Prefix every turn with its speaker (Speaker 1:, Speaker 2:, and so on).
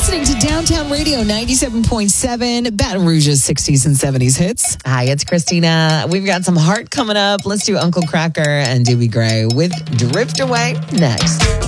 Speaker 1: listening to Downtown Radio 97.7, Baton Rouge's 60s and 70s hits.
Speaker 2: Hi, it's Christina. We've got some heart coming up. Let's do Uncle Kracker and Doobie Gray with Drift Away next.